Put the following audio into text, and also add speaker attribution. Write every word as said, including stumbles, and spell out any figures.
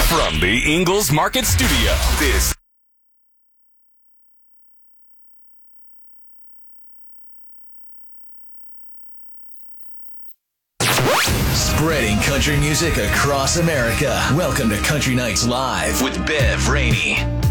Speaker 1: From the Ingles Market Studio, this
Speaker 2: spreading country music across America. Welcome to Country Nights Live with Bev Rainey.